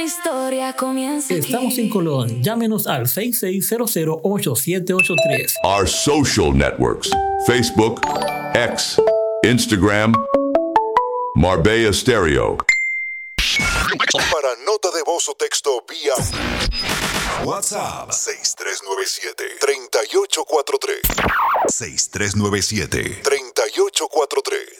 gran historia comienza aquí. Estamos en Colón. Llámenos al 6600-8783. Our social networks: Facebook, X, Instagram, Marbella Stereo. Para nota de voz o texto vía WhatsApp 6397-3843. 6397-3843.